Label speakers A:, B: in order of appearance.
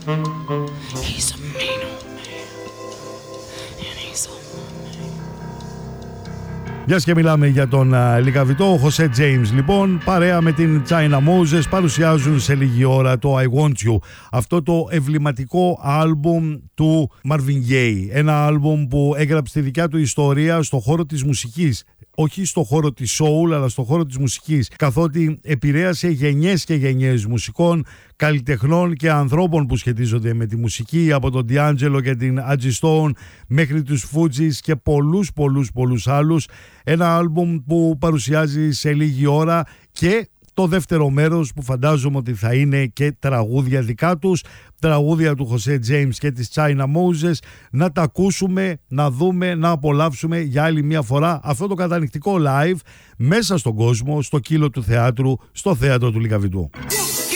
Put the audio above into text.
A: He's a mean old man. And he's a woman.
B: Μιας και μιλάμε για τον Λικαβητό, ο Χωσέ Τζέιμς λοιπόν, παρέα με την China Moses, παρουσιάζουν σε λίγη ώρα το I Want You, αυτό το εμβληματικό άλμπουμ του Marvin Gaye. Ένα άλμπουμ που έγραψε τη δικιά του ιστορία στο χώρο της μουσικής. Όχι στο χώρο της soul, αλλά στο χώρο της μουσικής, καθότι επηρέασε γενιές και γενιές μουσικών, καλλιτεχνών και ανθρώπων που σχετίζονται με τη μουσική, από τον D'Angelo και την Angie Stone μέχρι τους Fugees και πολλούς άλλους. Ένα άλμπουμ που παρουσιάζει σε λίγη ώρα και το δεύτερο μέρος που φαντάζομαι ότι θα είναι και τραγούδια δικά τους, τραγούδια του Χωσέ Τζέιμς και της China Moses, να τα ακούσουμε, να δούμε, να απολαύσουμε για άλλη μια φορά αυτό το κατανυκτικό live μέσα στον κόσμο, στο κύλο του θεάτρου, στο θέατρο του Λικαβητού.